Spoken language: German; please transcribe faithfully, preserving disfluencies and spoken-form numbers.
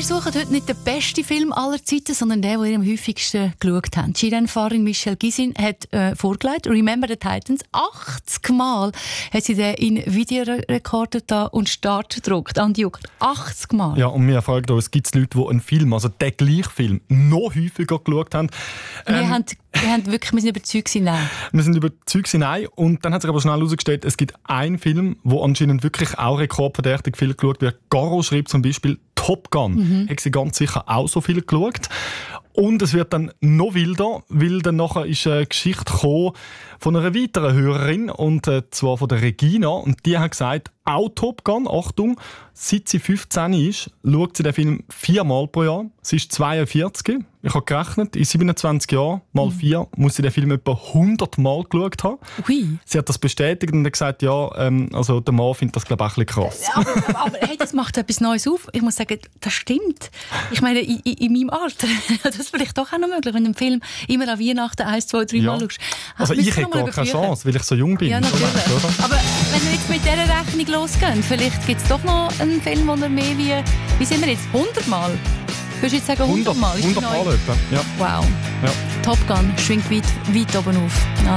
suchen heute nicht den besten Film aller Zeiten, sondern den, den ihr am häufigsten geschaut habt. Skirennfahrerin Michelle Gisin hat äh, vorgelegt, Remember the Titans. achtzig Mal hat sie den in Videorekorder da und Start gedruckt. Andi Jucker, achtzig Mal. Ja, und wir fragen uns, gibt es Leute, die einen Film, also den gleichen Film, noch häufiger geschaut haben? Wir, Ähm, haben, wir, haben wirklich, wir sind überzeugt, nein. Wir sind überzeugt, nein. Und dann hat sich aber schnell herausgestellt, es gibt einen Film, der anscheinend wirklich auch rekordverdächtig viel geschaut wird. Garo schreibt zum Beispiel Top Gun. Mhm. Hat sie ganz sicher auch so viel geschaut. Und es wird dann noch wilder, weil dann nachher ist eine Geschichte gekommen von einer weiteren Hörerin, und äh, zwar von der Regina. Und die hat gesagt, auch Top Gun, Achtung, seit sie fünfzehn ist, schaut sie den Film viermal pro Jahr. Sie ist zweiundvierzig. Ich habe gerechnet, in siebenundzwanzig Jahren mal vier muss sie den Film etwa hundert Mal geschaut haben. Ui. Sie hat das bestätigt und hat gesagt, ja, ähm, also der Mann findet das, glaube ich, auch ein bisschen krass. Aber, aber, aber hey, das macht etwas Neues auf. Ich muss sagen, das stimmt. Ich meine, in, in, in meinem Alter, das ist vielleicht doch auch noch möglich, wenn du einen Film immer an Weihnachten eins, zwei, drei Mal Ja. schaust. Also ich hätte gar keine Chance, weil ich so jung bin. Ja, natürlich. So meinst du, oder? Aber wenn wir jetzt mit dieser Rechnung losgehen, vielleicht gibt es doch noch einen Film, wo er mehr wie, wie sind wir jetzt, hundert Mal? Würdest du jetzt sagen hundert Mal? hundert Mal etwa, ja. Wow. Ja. Top Gun schwingt weit, weit oben auf. Ja,